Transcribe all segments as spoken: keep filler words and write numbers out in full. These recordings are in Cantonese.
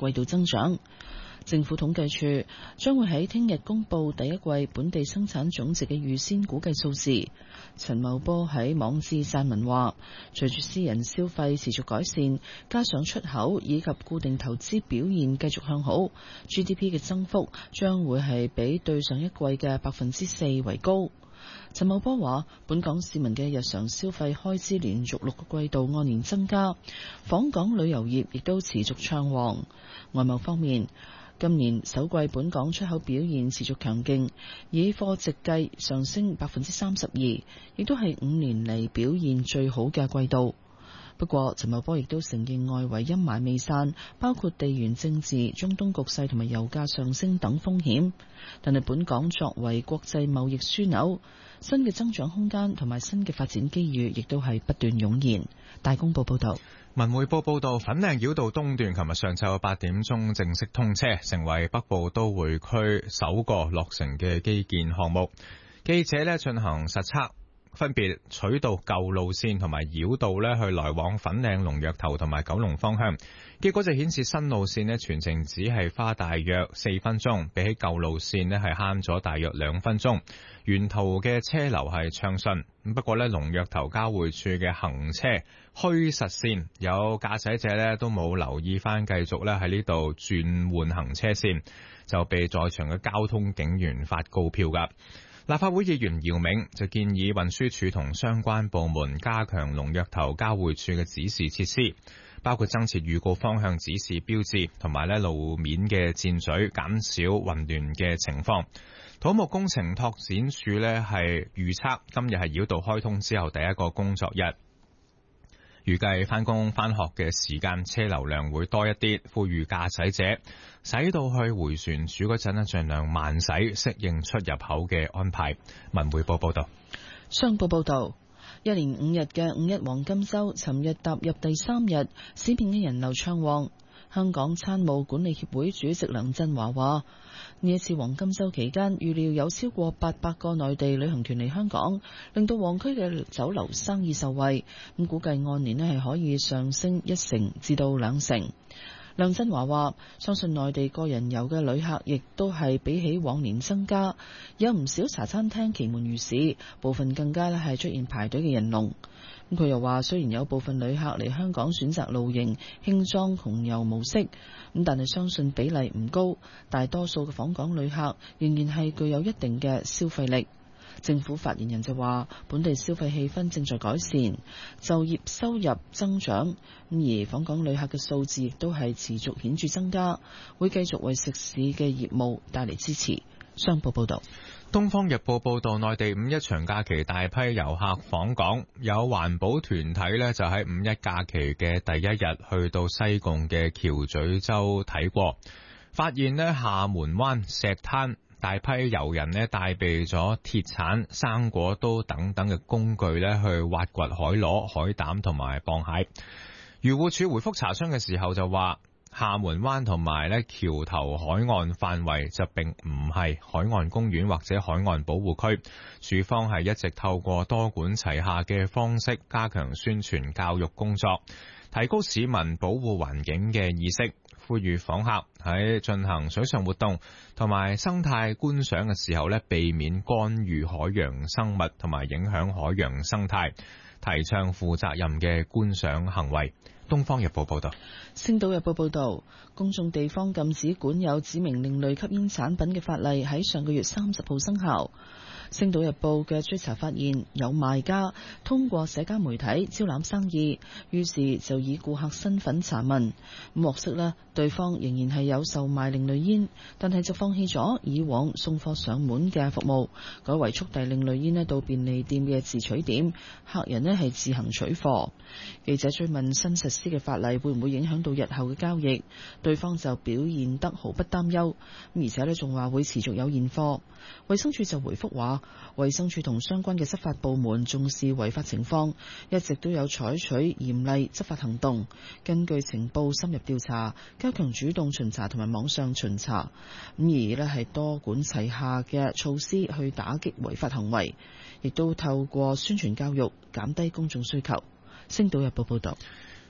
季度增長。政府統計處將會喺聽日公布第一季本地生產總值嘅預先估計數字。陳茂波喺網誌撰文話，隨住私人消費持續改善，加上出口以及固定投資表現繼續向好 ，G D P 嘅增幅將會係比對上一季嘅百分之四為高。陳茂波話，本港市民嘅日常消費開支連續六個季度按年增加，訪港旅遊業亦都持續暢旺。外貿方面，今年首季本港出口表現持續強勁，以貨值計上升百分之三十二，亦都係五年嚟表現最好嘅季度。不過，陳茂波亦都承認外圍陰霾未散，包括地緣政治、中東局勢同埋油價上升等風險。但係本港作為國際貿易樞紐，新嘅增長空間同埋新嘅發展機遇亦都係不斷湧現。大公報報道。 文匯報報道，粉嶺繞道東段琴日上晝八點鐘正式通車，成為北部都會區首個落成嘅基建項目。記者呢進行實測，分別取道舊路線同埋繞道呢去來往粉嶺龍躍頭同埋九龍方向，結果就顯示新路線呢全程只係花大約四分鐘，比起舊路線呢係慳咗大約兩分鐘。沿途嘅車流係暢順，不過呢龍躍頭交匯處嘅行車虛實線，有駕駛者呢都冇留意翻，繼續呢喺呢度轉換行車線，就被在場嘅交通警員發告票噶。立法會議員姚明就建議運輸署同相關部門加強龍躍頭交匯處嘅指示設施，包括增設預告方向指示標誌，同埋呢路面嘅箭嘴，減少混亂嘅情況。土木工程拓展署呢係預測今日係繞道開通之後第一個工作日，預計返工返學嘅時間車流量會多一啲，呼籲駕駛者駛到去迴旋處嗰陣呢盡量慢駛，適應出入口嘅安排。文匯報報道。 商報報道，一連五日嘅五一黃金週，尋日踏入第三日，市面嘅人流暢旺。香港餐務管理協會主席梁振華話，呢一次黃金週期間，預料有超過八百個內地旅行團嚟香港，令到旺區嘅酒樓生意受惠。咁估計按年呢係可以上升一成至到兩成。梁振華話，相信內地個人遊嘅旅客亦都係比起往年增加，有唔少茶餐廳其門如市，部分更加咧係出現排隊嘅人龍。咁佢又話，雖然有部分旅客嚟香港選擇露營、輕裝窮遊模式，咁但係相信比例唔高，大多數嘅訪港旅客仍然係具有一定嘅消費力。政府發言人就話，本地消費氣氛正在改善，就業收入增長，咁而訪港旅客嘅數字亦都係持續顯著增加，會繼續為食肆嘅業務帶嚟支持。商報報道。 東方日報報道，內地五一長假期大批遊客訪港，有環保團體呢就喺五一假期嘅第一日去到西貢嘅橋咀洲睇過，發現呢廈門灣石灘大批遊人呢帶備咗鐵鏟、生果刀等等嘅工具呢去挖掘海螺、海膽同埋蚌蟹。漁護署回覆查詢嘅時候就話，廈門灣同埋咧橋頭海岸範圍就並唔係海岸公園或者海岸保護區，署方係一直透過多管齊下嘅方式加強宣傳教育工作，提高市民保護環境嘅意識，呼籲訪客喺進行水上活動同埋生態觀賞嘅時候咧，避免干預海洋生物同埋影響海洋生態，提倡負責任嘅觀賞行為。東方日報報道。 星島日報報道，公眾地方禁止管有指明另類吸煙產品嘅法例喺上個月三十號生效。星島日報嘅追查發現，有賣家通過社交媒體招攬生意，於是就以顧客身份查問，咁獲悉呢，對方仍然係有售賣另類煙，但係就放棄咗以往送貨上門嘅服務，改為速遞另類煙呢到便利店嘅自取點，客人呢係自行取貨。記者追問新實施嘅法例會唔會影響到日後嘅交易，對方就表現得毫不擔憂，而且呢仲話會持續有現貨。衛生署就回覆話，衛生署同相關嘅執法部門重視違法情況，一直都有採取嚴厲執法行動，根據情報深入調查，加強主動巡查同埋網上巡查，咁而呢係多管齊下嘅措施去打擊違法行為，亦都透過宣傳教育減低公眾需求。星島日報報道。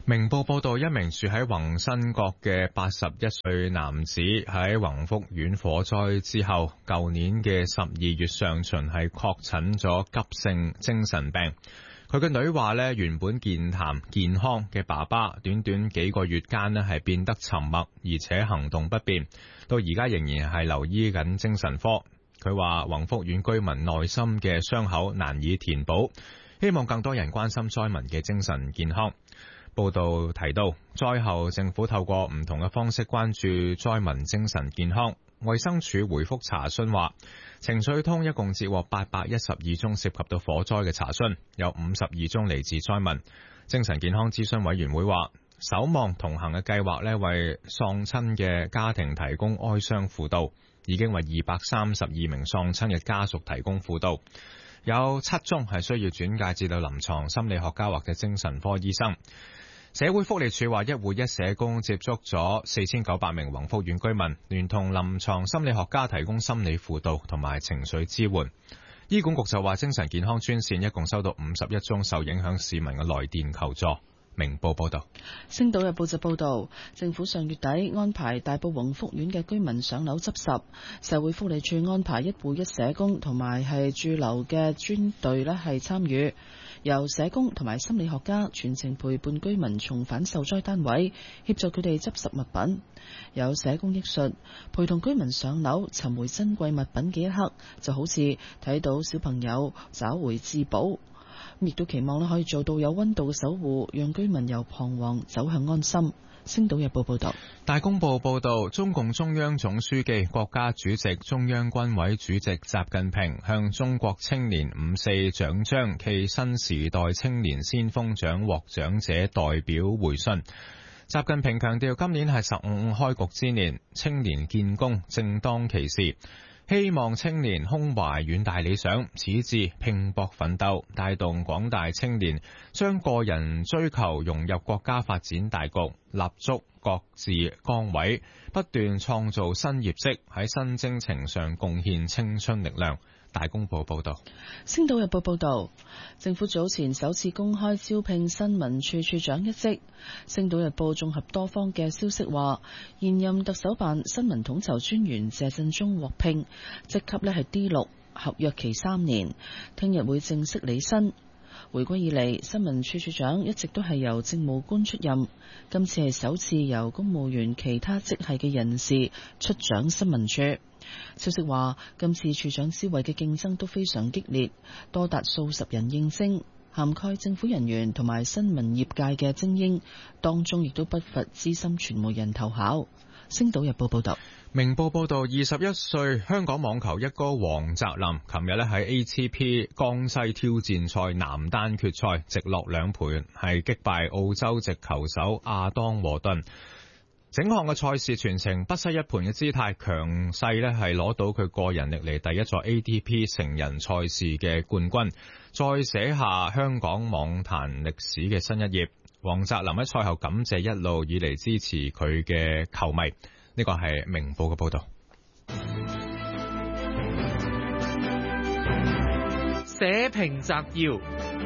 明報報道，一名住喺宏新閣嘅八十一歲男子喺宏福苑火災之後，舊年嘅十二月上旬係確診咗急性精神病。佢嘅女話呢，原本健談健康嘅爸爸，短短幾個月間呢係變得沉默，而且行動不便，到而家仍然係留醫緊精神科。佢話宏福苑居民內心嘅傷口難以填補，希望更多人關心災民嘅精神健康。報道提到，災後政府透過唔同嘅方式關注災民精神健康。衛生署回覆查詢話，情緒通一共接獲八百一十二宗涉及到火災嘅查詢，有五十二宗嚟自災民。精神健康諮詢委員會話，守望同行嘅計劃呢，為喪親嘅家庭提供哀傷輔導，已經為二百三十二名喪親嘅家屬提供輔導，有七宗係需要轉介至到臨床心理學家或者精神科醫生。社會福利署話，一戶一社工接觸咗四千九百名宏福苑居民，聯同臨床心理學家提供心理輔導同埋情緒支援。醫管局就話，精神健康專線一共收到五十一宗受影響市民嘅來電求助。明報報道。 星島日報就報道，政府上月底安排大埔宏福苑嘅居民上樓執拾，社會福利署安排一戶一社工同埋係駐留嘅專隊呢係參與，由社工同埋心理學家全程陪伴居民重返受災單位，協助佢哋執拾物品。有社工憶述，陪同居民上樓尋回珍貴物品嘅一刻，就好似睇到小朋友找回至寶。亦都期望咧可以做到有溫度嘅守護，讓居民由彷徨走向安心。星島日報報道。 大公報報道，中共中央總書記、國家主席、中央軍委主席習近平向中國青年五四獎章暨新時代青年先鋒獎獲獎者代表回信。習近平強調，今年係十五五開局之年，青年建功正當其時，希望青年胸懷遠大理想，矢志拼搏奮鬥，帶動廣大青年將個人追求融入國家發展大局，立足各自崗位，不斷創造新業績，喺新征程上貢獻青春力量。大公報報道。 星島日報報道，政府早前首次公開招聘新聞處處長一職。星島日報綜合多方嘅消息話，現任特首辦新聞統籌專員謝振中獲聘，職級呢係 D 六，合約期三年，聽日會正式履新。回歸以嚟，新聞處處長一直都係由政務官出任，今次係首次由公務員其他職系嘅人士出掌新聞處。消息話，今次處長職位嘅競爭都非常激烈，多達數十人應徵，涵蓋政府人員同埋新聞業界嘅精英，當中亦都不乏資深傳媒人投考。星島日報報道。 明報報道，二十一歲香港網球一哥黃澤林，琴日咧喺 A T P 江西挑戰賽男單決賽直落兩盤係擊敗澳洲籍球手亞當和頓。整項嘅賽事全程不失一盤嘅姿態，強勢咧係攞到佢個人歷嚟第一座 A T P 成人賽事嘅冠軍，再寫下香港網壇歷史嘅新一頁。黃澤林喺賽後感謝一路以嚟支持佢嘅球迷。呢個係明報嘅報道。 社評摘要。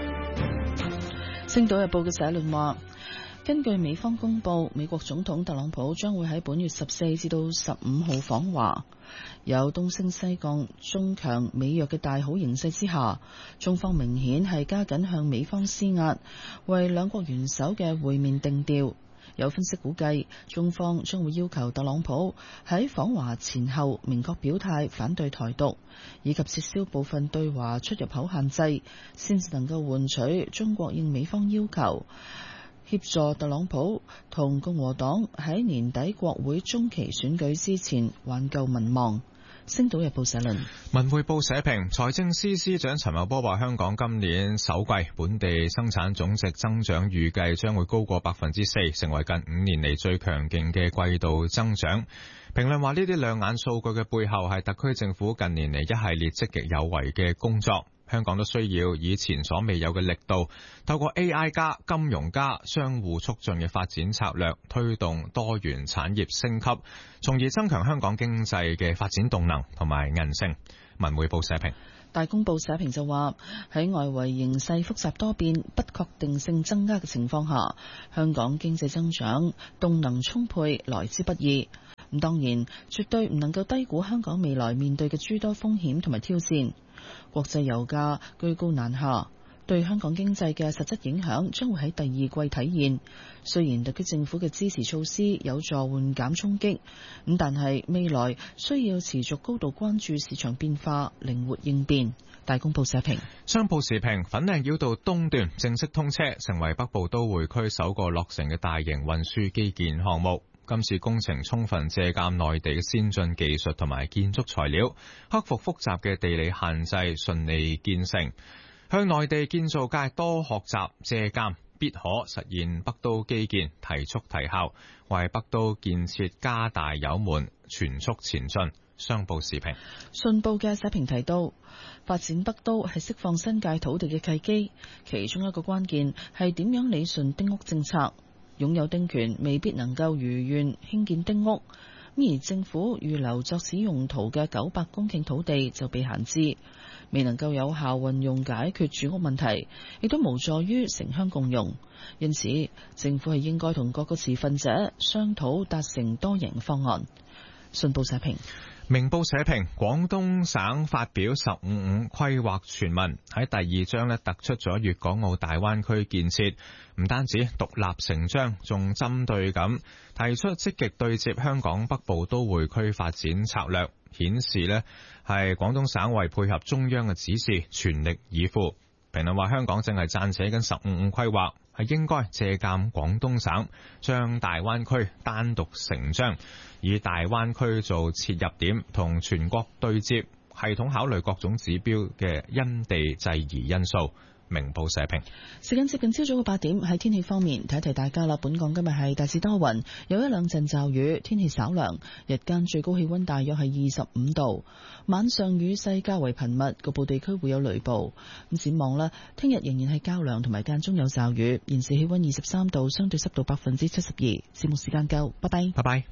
星島日報嘅社論話，根據美方公佈，美國總統特朗普將會喺本月十四至到十五號訪華。有東升西降、中強美弱嘅大好形勢之下，中方明顯係加緊向美方施壓，為兩國元首嘅會面定調。有分析估計，中方將會要求特朗普喺訪華前後明確表態反對台獨，以及撤銷部分對華出入口限制，先至能夠換取中國應美方要求，協助特朗普同共和黨喺年底國會中期選舉之前挽救民望。星島日報社論。 文匯報社評，財政司司長陳茂波話，香港今年首季本地生產總值增長預計將會高過百分之四，成為近五年嚟最強勁嘅季度增長。評論話，呢啲亮眼數據嘅背後係特區政府近年嚟一系列積極有為嘅工作。香港都需要以前所未有嘅力度，透過 A I 加、金融加相互促進嘅發展策略，推動多元產業升級，從而增強香港經濟嘅發展動能同埋韌性。文匯報社評。 大公報社評就話，喺外圍形勢複雜多變、不確定性增加嘅情況下，香港經濟增長動能充沛，來之不易。咁當然，絕對唔能夠低估香港未來面對嘅諸多風險同埋挑戰。國際油價居高難下，對香港經濟嘅實質影響將會喺第二季體現。雖然特區政府嘅支持措施有助緩減衝擊，咁但係未來需要持續高度關注市場變化，靈活應變。大公報社評。 商報時評，粉嶺繞道東段正式通車，成為北部都會區首個落成嘅大型運輸基建項目。今次工程充分借鑑內地嘅先進技術同埋建築材料，克服複雜嘅地理限制，順利建成。向內地建造界多學習借鑑，必可實現北都基建提速提效，為北都建設加大油門，全速前進。商報時評。 信報嘅社評提到，發展北都係釋放新界土地嘅契機，其中一個關鍵係點樣理順丁屋政策。擁有丁權未必能夠如願興建丁屋，而政府預留作此用途嘅九百公頃土地就被閒置，未能夠有效運用解決住屋問題，亦都無助於城鄉共融。因此，政府係應該同各個持份者商討達成多贏方案。信報社評。 明報社評，廣東省發表十五五規劃全文，喺第二章咧突出咗粵港澳大灣區建設，唔單止獨立成章，仲針對咁提出積極對接香港北部都會區發展策略，顯示咧係廣東省為配合中央嘅指示，全力以赴。評論話香港正係撰寫緊十五五規劃，係應該借鑑廣東省，將大灣區單獨成章，以大灣區做切入點，同全國對接，系統考慮各種指標嘅因地制宜因素。明報社評。 時間接近朝早嘅八點，喺天氣方面提一提大家啦。本港今日係大致多雲，有一兩陣驟雨，天氣稍涼，日間最高氣溫大約係二十五度，晚上雨勢較為頻密，局部地區會有雷暴。咁展望啦，聽日仍然係較涼同埋間中有驟雨。現時氣溫二十三度，相對濕度百分之七十二。節目時間夠，拜拜。 拜拜。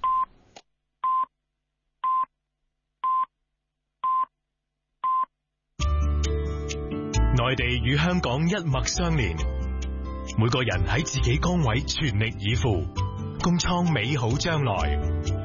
內地與香港一脈相連，每個人喺自己崗位全力以赴，共創美好將來。